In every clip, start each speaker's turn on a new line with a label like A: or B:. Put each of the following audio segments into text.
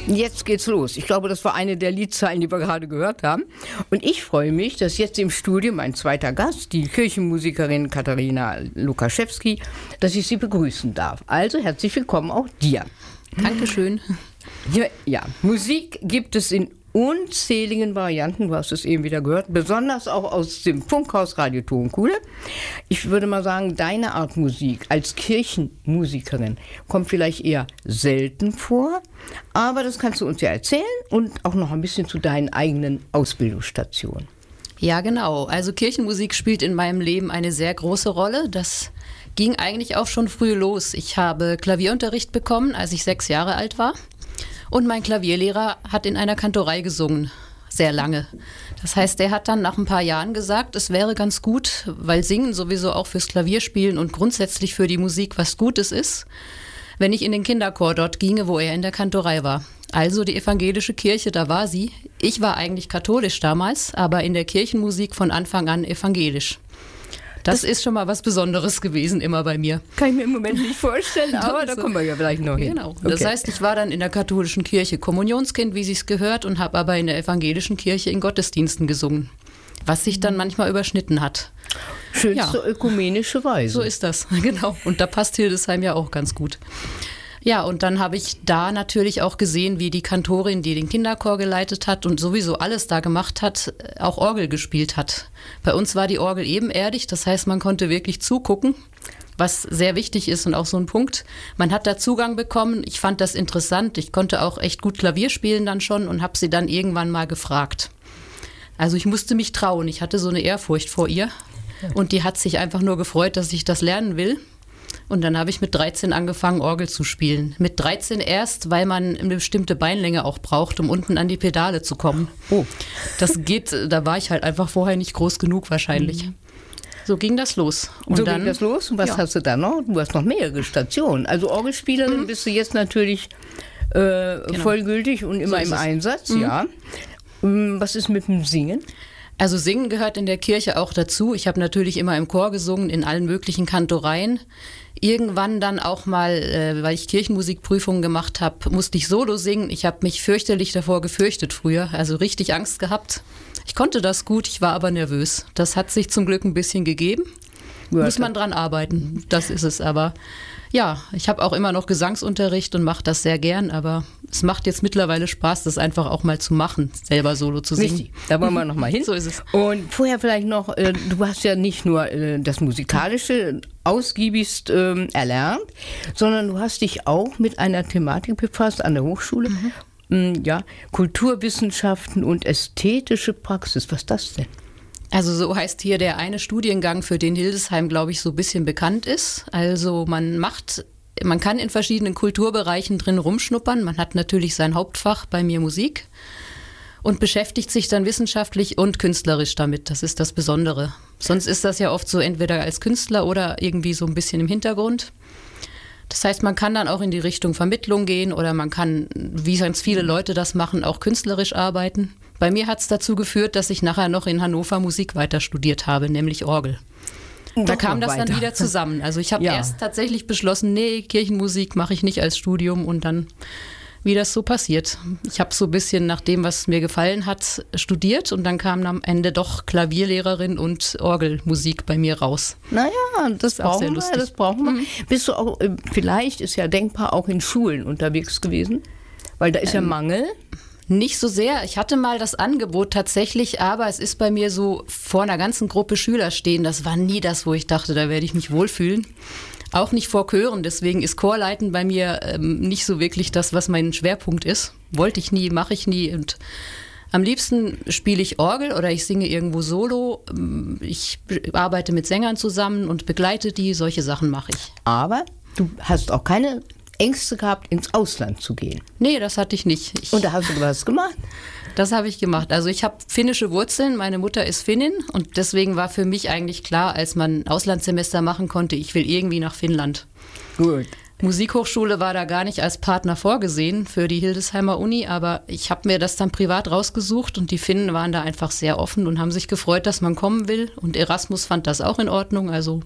A: Jetzt geht's los. Ich glaube, das war eine der Liedzeilen, die wir gerade gehört haben. Und ich freue mich, dass jetzt im Studio mein zweiter Gast, die Kirchenmusikerin Katharina Lukaschewski, dass ich sie begrüßen darf. Also herzlich willkommen auch dir.
B: Dankeschön.
A: Ja, Musik gibt es in unzähligen Varianten, du hast es eben wieder gehört, besonders auch aus dem Funkhaus Radio Tonkule. Ich würde mal sagen, deine Art Musik als Kirchenmusikerin kommt vielleicht eher selten vor, aber das kannst du uns ja erzählen und auch noch ein bisschen zu deinen eigenen Ausbildungsstationen.
B: Ja, genau. Also Kirchenmusik spielt in meinem Leben eine sehr große Rolle. Das ging eigentlich auch schon früh los. Ich habe Klavierunterricht bekommen, als ich 6 Jahre alt war. Und mein Klavierlehrer hat in einer Kantorei gesungen, sehr lange. Das heißt, der hat dann nach ein paar Jahren gesagt, es wäre ganz gut, weil Singen sowieso auch fürs Klavierspielen und grundsätzlich für die Musik was Gutes ist, wenn ich in den Kinderchor dort ginge, wo er in der Kantorei war. Also die evangelische Kirche, da war sie. Ich war eigentlich katholisch damals, aber in der Kirchenmusik von Anfang an evangelisch. Das ist schon mal was Besonderes gewesen, immer bei mir.
A: Kann ich mir im Moment nicht vorstellen, aber da kommen wir ja vielleicht noch hin.
B: Genau. Okay. Das heißt, ich war dann in der katholischen Kirche Kommunionskind, wie sich's gehört, und habe aber in der evangelischen Kirche in Gottesdiensten gesungen, was sich dann manchmal überschnitten hat.
A: Schönste ökumenische Weise.
B: So ist das, genau. Und da passt Hildesheim ja auch ganz gut. Ja, und dann habe ich da natürlich auch gesehen, wie die Kantorin, die den Kinderchor geleitet hat und sowieso alles da gemacht hat, auch Orgel gespielt hat. Bei uns war die Orgel ebenerdig, das heißt, man konnte wirklich zugucken, was sehr wichtig ist und auch so ein Punkt. Man hat da Zugang bekommen, ich fand das interessant, ich konnte auch echt gut Klavier spielen dann schon und habe sie dann irgendwann mal gefragt. Also ich musste mich trauen, ich hatte so eine Ehrfurcht vor ihr und die hat sich einfach nur gefreut, dass ich das lernen will. Und dann habe ich mit 13 angefangen, Orgel zu spielen. Mit 13 erst, weil man eine bestimmte Beinlänge auch braucht, um unten an die Pedale zu kommen.
A: Oh.
B: Das geht, da war ich halt einfach vorher nicht groß genug wahrscheinlich. Mhm. So ging das los.
A: Und was hast du da noch? Du hast noch mehrere Stationen. Also Orgelspielerin bist du jetzt natürlich vollgültig und immer im Einsatz, ja. Was ist mit dem Singen?
B: Also Singen gehört in der Kirche auch dazu. Ich habe natürlich immer im Chor gesungen, in allen möglichen Kantoreien. Irgendwann dann auch mal, weil ich Kirchenmusikprüfungen gemacht habe, musste ich Solo singen. Ich habe mich fürchterlich davor gefürchtet früher, also richtig Angst gehabt. Ich konnte das gut, ich war aber nervös. Das hat sich zum Glück ein bisschen gegeben. Muss man dran arbeiten, das ist es aber. Ja, ich habe auch immer noch Gesangsunterricht und mache das sehr gern, aber es macht jetzt mittlerweile Spaß, das einfach auch mal zu machen, selber Solo zu singen.
A: Richtig, da wollen wir noch mal hin.
B: So ist es.
A: Und vorher vielleicht noch, du hast ja nicht nur das Musikalische ausgiebigst erlernt, sondern du hast dich auch mit einer Thematik befasst an der Hochschule. Ja, Kulturwissenschaften und ästhetische Praxis. Was ist das denn?
B: Also so heißt hier der eine Studiengang, für den Hildesheim, glaube ich, so ein bisschen bekannt ist. Also man kann in verschiedenen Kulturbereichen drin rumschnuppern. Man hat natürlich sein Hauptfach, bei mir Musik, und beschäftigt sich dann wissenschaftlich und künstlerisch damit. Das ist das Besondere. Sonst ist das ja oft so entweder als Künstler oder irgendwie so ein bisschen im Hintergrund. Das heißt, man kann dann auch in die Richtung Vermittlung gehen oder man kann, wie ganz viele Leute das machen, auch künstlerisch arbeiten. Bei mir hat es dazu geführt, dass ich nachher noch in Hannover Musik weiter studiert habe, nämlich Orgel. Da kam das dann wieder zusammen. Also ich habe erst tatsächlich beschlossen, nee, Kirchenmusik mache ich nicht als Studium und dann, wie das so passiert. Ich habe so ein bisschen nach dem, was mir gefallen hat, studiert und dann kam am Ende doch Klavierlehrerin und Orgelmusik bei mir raus.
A: Naja, das brauchen wir. Bist du auch, vielleicht ist ja denkbar, auch in Schulen unterwegs gewesen? Weil da ist ja Mangel.
B: Nicht so sehr. Ich hatte mal das Angebot tatsächlich, aber es ist bei mir so, vor einer ganzen Gruppe Schüler stehen, das war nie das, wo ich dachte, da werde ich mich wohlfühlen. Auch nicht vor Chören, deswegen ist Chorleiten bei mir nicht so wirklich das, was mein Schwerpunkt ist. Wollte ich nie, mache ich nie. Und am liebsten spiele ich Orgel oder ich singe irgendwo Solo. Ich arbeite mit Sängern zusammen und begleite die, solche Sachen mache ich.
A: Aber du hast auch keine Ängste gehabt, ins Ausland zu gehen?
B: Nee, das hatte ich nicht.
A: Und da hast du was gemacht?
B: Das habe ich gemacht. Also ich habe finnische Wurzeln, meine Mutter ist Finnin und deswegen war für mich eigentlich klar, als man ein Auslandssemester machen konnte, ich will irgendwie nach Finnland.
A: Gut.
B: Musikhochschule war da gar nicht als Partner vorgesehen für die Hildesheimer Uni, aber ich habe mir das dann privat rausgesucht und die Finnen waren da einfach sehr offen und haben sich gefreut, dass man kommen will und Erasmus fand das auch in Ordnung, also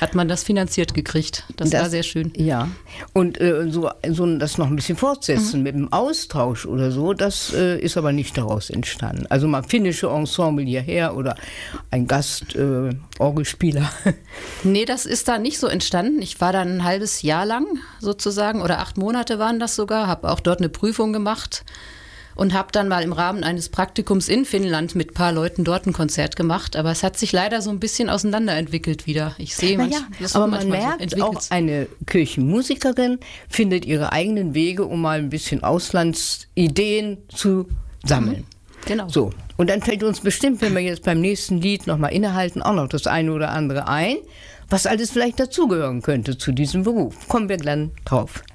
B: hat man das finanziert gekriegt. Das war sehr schön.
A: Ja, und so das noch ein bisschen fortsetzen mit dem Austausch oder so, das ist aber nicht daraus entstanden. Also mal finnische Ensemble hierher oder ein Orgelspieler.
B: Nee, das ist da nicht so entstanden. Ich war dann ein halbes Jahr lang sozusagen, oder 8 Monate waren das sogar, habe auch dort eine Prüfung gemacht und habe dann mal im Rahmen eines Praktikums in Finnland mit ein paar Leuten dort ein Konzert gemacht. Aber es hat sich leider so ein bisschen auseinanderentwickelt wieder. Ich sehe
A: aber man merkt auch, eine Kirchenmusikerin findet ihre eigenen Wege, um mal ein bisschen Auslandsideen zu sammeln.
B: Genau.
A: So. Und dann fällt uns bestimmt, wenn wir jetzt beim nächsten Lied nochmal innehalten, auch noch das eine oder andere ein, was alles vielleicht dazugehören könnte zu diesem Beruf. Kommen wir dann drauf.